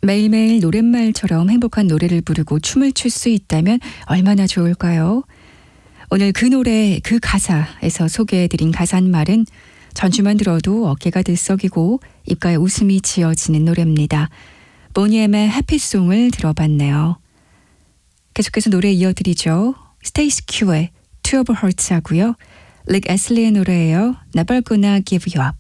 매일매일 노랫말처럼 행복한 노래를 부르고 춤을 출 수 있다면 얼마나 좋을까요? 오늘 그 노래, 그 가사에서 소개해드린 가사말은 전주만 들어도 어깨가 들썩이고 입가에 웃음이 지어지는 노래입니다. 보니엠의 해피송을 들어봤네요. 계속해서 노래 이어드리죠. 스테이시 큐의 Two of Hearts 하고요. 릭 애슬리의 노래예요. Never Gonna Give You Up.